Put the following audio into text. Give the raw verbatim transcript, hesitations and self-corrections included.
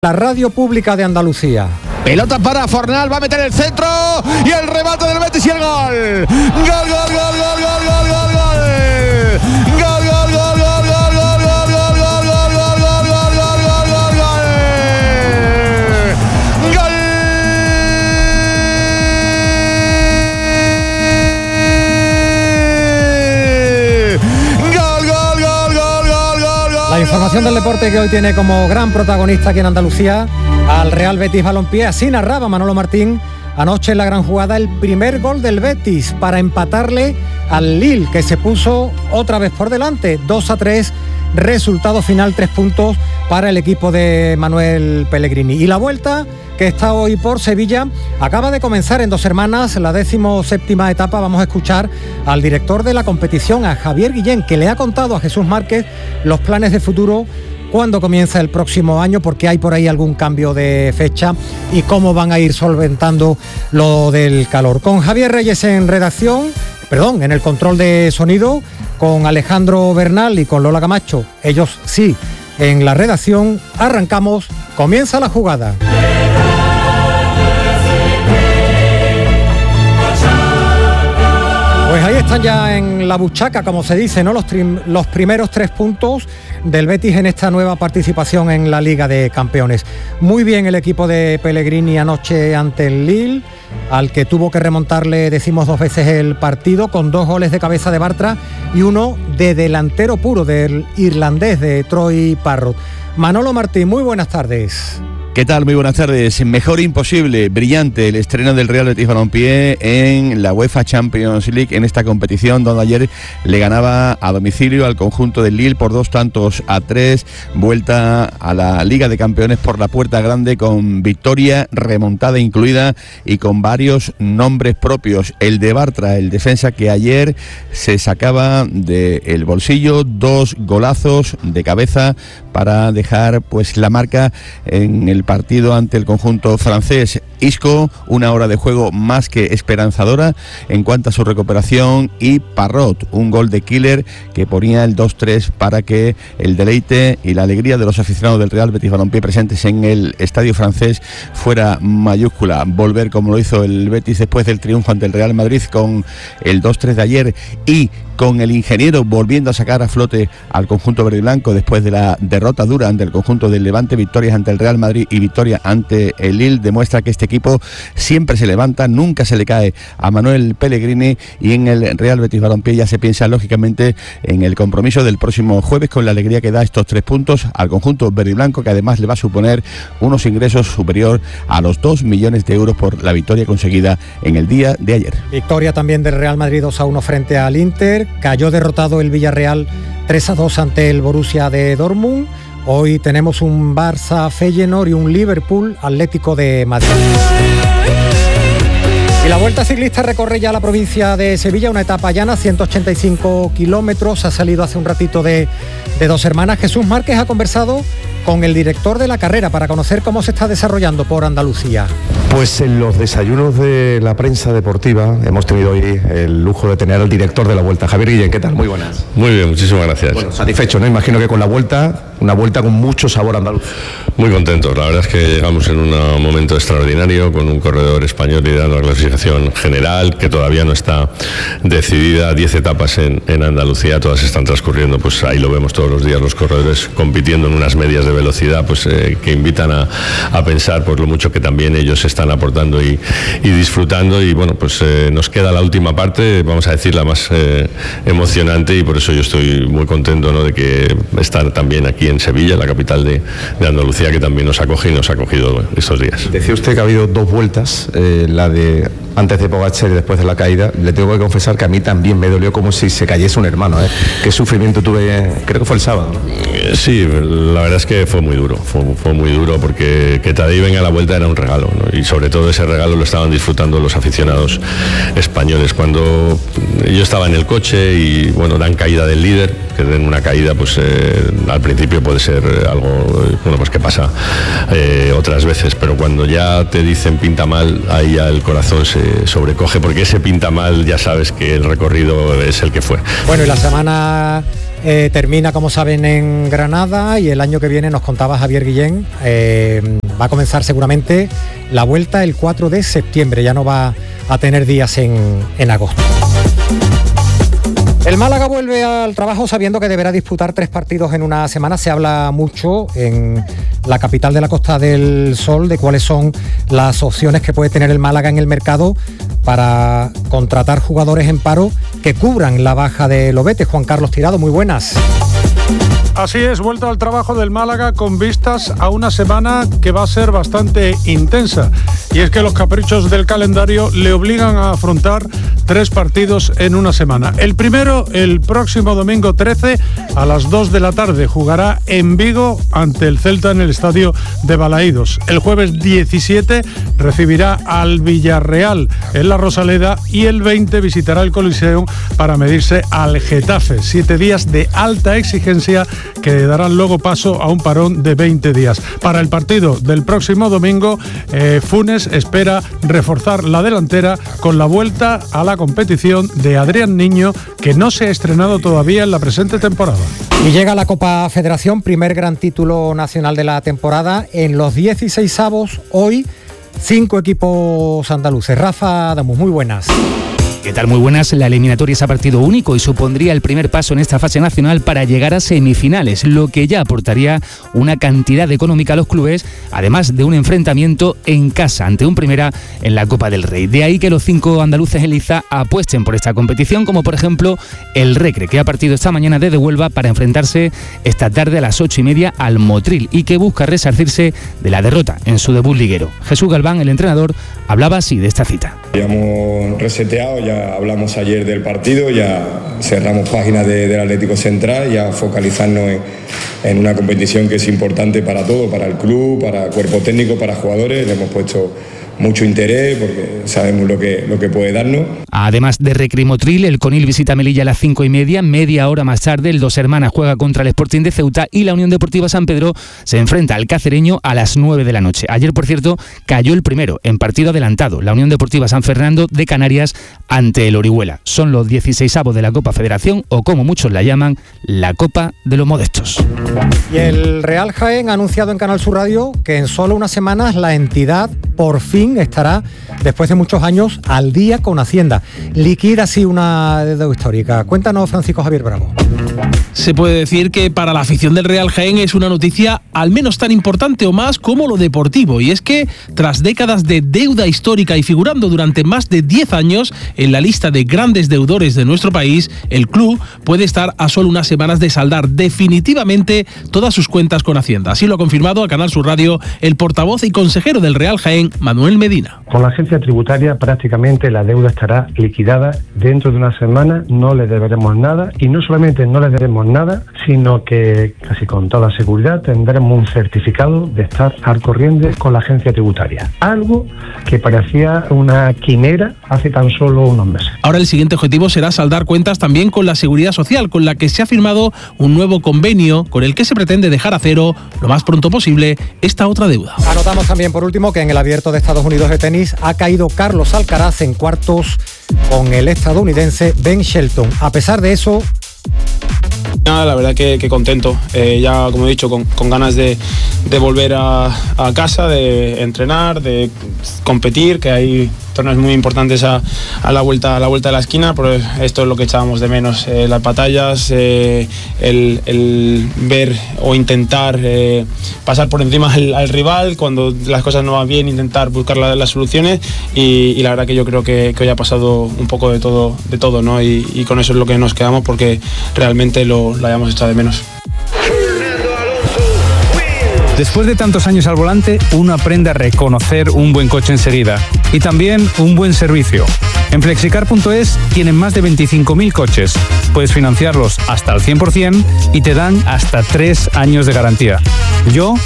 La radio pública de Andalucía. Pelota para Fornal, va a meter el centro y el remate del Betis y el gol. Gol, gol, gol, gol, gol, gol, gol, gol. Gol, gol, gol, gol, gol, gol, gol, gol, gol, gol, gol, gol, gol, gol, gol, gol, gol. Gol. Gol, gol, gol, gol, gol, gol, gol. La información del deporte que hoy tiene como gran protagonista aquí en Andalucía al Real Betis Balompié. Así narraba Manolo Martín anoche en la gran jugada el primer gol del Betis para empatarle al Lille, que se puso otra vez por delante, dos a tres, resultado final, tres puntos para el equipo de Manuel Pellegrini. Y la vuelta, que está hoy por Sevilla, acaba de comenzar en Dos Hermanas, la decimoséptima etapa. Vamos a escuchar al director de la competición, a Javier Guillén, que le ha contado a Jesús Márquez los planes de futuro cuándo comienza el próximo año, porque hay por ahí algún cambio de fecha y cómo van a ir solventando lo del calor. Con Javier Reyes en redacción, perdón, en el control de sonido, con Alejandro Bernal y con Lola Camacho, ellos sí, en la redacción. Arrancamos, comienza la jugada. Pues ahí están ya en la buchaca, como se dice, ¿no? Los, trim, los primeros tres puntos del Betis en esta nueva participación en la Liga de Campeones. Muy bien el equipo de Pellegrini anoche ante el Lille, al que tuvo que remontarle, decimos, dos veces el partido, con dos goles de cabeza de Bartra y uno de delantero puro del irlandés, de Troy Parrott. Manolo Martín, muy buenas tardes. ¿Qué tal? Muy buenas tardes. Mejor imposible, brillante el estreno del Real Betis Balompié en la UEFA Champions League, en esta competición donde ayer le ganaba a domicilio al conjunto del Lille por dos tantos a tres. Vuelta a la Liga de Campeones por la puerta grande, con victoria remontada incluida y con varios nombres propios. El de Bartra, el defensa, que ayer se sacaba del bolsillo dos golazos de cabeza para dejar pues la marca en el partido ante el conjunto francés. Isco, una hora de juego más que esperanzadora en cuanto a su recuperación, y Parrott, un gol de killer que ponía el dos tres para que el deleite y la alegría de los aficionados del Real Betis Balompié presentes en el estadio francés fuera mayúscula. Volver como lo hizo el Betis después del triunfo ante el Real Madrid con el dos tres de ayer, y con el ingeniero volviendo a sacar a flote al conjunto verde y blanco después de la derrota dura ante el conjunto del Levante, victorias ante el Real Madrid y victoria ante el Lille, demuestra que este equipo siempre se levanta, nunca se le cae a Manuel Pellegrini, y en el Real Betis Balompié ya se piensa lógicamente en el compromiso del próximo jueves, con la alegría que da estos tres puntos al conjunto verde y blanco, que además le va a suponer unos ingresos superior a los dos millones de euros por la victoria conseguida en el día de ayer. Victoria también del Real Madrid dos a uno frente al Inter. Cayó derrotado el Villarreal tres a dos ante el Borussia de Dortmund. Hoy tenemos un Barça Feyenoord y un Liverpool Atlético de Madrid. Y la Vuelta Ciclista recorre ya la provincia de Sevilla, una etapa llana, ciento ochenta y cinco kilómetros. Ha salido hace un ratito de, de Dos Hermanas. Jesús Márquez ha conversado con el director de la carrera para conocer cómo se está desarrollando por Andalucía. Pues en los desayunos de la prensa deportiva hemos tenido hoy el lujo de tener al director de la Vuelta, Javier Guillén. ¿Qué tal? Muy buenas. Muy bien, muchísimas gracias. Bueno, satisfecho, ¿no? Imagino que con la Vuelta, una Vuelta con mucho sabor andaluz. Muy contentos, la verdad es que llegamos en un momento extraordinario, con un corredor español liderando la clasificación general, que todavía no está decidida, diez etapas en, en Andalucía, todas están transcurriendo, pues ahí lo vemos todos los días, los corredores compitiendo en unas medias de velocidad, pues eh, que invitan a, a pensar pues lo mucho que también ellos están aportando y, y disfrutando, y bueno, pues eh, nos queda la última parte, vamos a decir la más eh, emocionante, y por eso yo estoy muy contento, ¿no?, de que estar también aquí en Sevilla, la capital de, de Andalucía, que también nos acoge y nos ha acogido estos días. Decía usted que ha habido dos vueltas, eh, la de antes de Pogačar y después de la caída. Le tengo que confesar que a mí también me dolió como si se cayese un hermano, ¿eh? Qué sufrimiento tuve, creo que fue el sábado, ¿no? Sí, la verdad es que fue muy duro, fue, fue muy duro, porque que Tadej venga a la Vuelta era un regalo, ¿no? Y sobre todo ese regalo lo estaban disfrutando los aficionados españoles. Cuando yo estaba en el coche y bueno, dan caída del líder, que den una caída, pues eh, al principio puede ser algo, bueno, pues que pasa eh, otras veces, pero cuando ya te dicen pinta mal, ahí ya el corazón se sobrecoge, porque ese pinta mal ya sabes que el recorrido es el que fue. Bueno, y la semana eh, termina, como saben, en Granada, y el año que viene, nos contaba Javier Guillén, eh, va a comenzar seguramente la vuelta el cuatro de septiembre, ya no va a tener días en, en agosto. El Málaga vuelve al trabajo sabiendo que deberá disputar tres partidos en una semana. Se habla mucho en la capital de la Costa del Sol de cuáles son las opciones que puede tener el Málaga en el mercado para contratar jugadores en paro que cubran la baja de Lobete. Juan Carlos Tirado, muy buenas. Así es, vuelta al trabajo del Málaga con vistas a una semana que va a ser bastante intensa. Y es que los caprichos del calendario le obligan a afrontar tres partidos en una semana. El primero, el próximo domingo trece a las dos de la tarde, jugará en Vigo ante el Celta en el estadio de Balaídos. El jueves diecisiete recibirá al Villarreal en la Rosaleda y el veinte visitará el Coliseo para medirse al Getafe. Siete días de alta exigencia que darán luego paso a un parón de veinte días. Para el partido del próximo domingo, eh, Funes espera reforzar la delantera con la vuelta a la competición de Adrián Niño, que no se ha estrenado todavía en la presente temporada. Y llega la Copa Federación, primer gran título nacional de la temporada. En los dieciseisavos, hoy, cinco equipos andaluces. Rafa Adamus, muy buenas. ¿Qué tal? Muy buenas. La eliminatoria es a partido único y supondría el primer paso en esta fase nacional para llegar a semifinales, lo que ya aportaría una cantidad económica a los clubes, además de un enfrentamiento en casa ante un Primera en la Copa del Rey. De ahí que los cinco andaluces en liza apuesten por esta competición, como por ejemplo el Recre, que ha partido esta mañana desde Huelva para enfrentarse esta tarde a las ocho y media al Motril y que busca resarcirse de la derrota en su debut liguero. Jesús Galván, el entrenador, hablaba así de esta cita. Ya hemos reseteado, ya hablamos ayer del partido, ya cerramos páginas de, del Atlético Central, ya focalizarnos en, en una competición que es importante para todo, para el club, para el cuerpo técnico, para jugadores. Le hemos puesto mucho interés porque sabemos lo que, lo que puede darnos. Además de Recre y Motril, el Conil visita Melilla a las cinco y media. Media hora más tarde, el Dos Hermanas juega contra el Sporting de Ceuta y la Unión Deportiva San Pedro se enfrenta al Cacereño a las nueve de la noche. Ayer, por cierto, cayó el primero en partido adelantado, la Unión Deportiva San Fernando de Canarias ante el Orihuela. Son los dieciseisavos de la Copa Federación, o como muchos la llaman, la Copa de los Modestos. Y el Real Jaén ha anunciado en Canal Sur Radio que en solo unas semanas la entidad por fin estará, después de muchos años, al día con Hacienda. Liquida así una deuda histórica. Cuéntanos, Francisco Javier Bravo. Se puede decir que para la afición del Real Jaén es una noticia al menos tan importante o más como lo deportivo, y es que tras décadas de deuda histórica y figurando durante más de diez años en la lista de grandes deudores de nuestro país, el club puede estar a solo unas semanas de saldar definitivamente todas sus cuentas con Hacienda. Así lo ha confirmado a Canal Sur Radio el portavoz y consejero del Real Jaén, Manuel Medina. Con la agencia tributaria prácticamente la deuda estará liquidada dentro de una semana, no le deberemos nada, y no solamente no le debemos nada, sino que casi con toda seguridad tendremos un certificado de estar al corriente con la agencia tributaria, algo que parecía una quimera hace tan solo unos meses. Ahora el siguiente objetivo será saldar cuentas también con la Seguridad Social, con la que se ha firmado un nuevo convenio con el que se pretende dejar a cero lo más pronto posible esta otra deuda. Anotamos también por último que en el Abierto de Estados Unidos de tenis ha caído Carlos Alcaraz en cuartos con el estadounidense Ben Shelton. A pesar de eso, Nada, la verdad que, que contento, eh, ya como he dicho, con, con ganas de, de volver a, a casa, de entrenar, de competir, que hay torneos muy importantes a, a, la, vuelta, a la vuelta de la esquina, pero esto es lo que echábamos de menos, eh, las batallas, eh, el, el ver o intentar eh, pasar por encima al, al rival, cuando las cosas no van bien, intentar buscar la, las soluciones y, y la verdad que yo creo que, que hoy ha pasado un poco de todo, de todo, ¿no? Y, y con eso es lo que nos quedamos porque realmente lo, lo hayamos echado de menos. Después de tantos años al volante, uno aprende a reconocer un buen coche enseguida y también un buen servicio. En flexicar punto es tienen más de veinticinco mil coches. Puedes financiarlos hasta al cien por ciento y te dan hasta tres años de garantía. Yo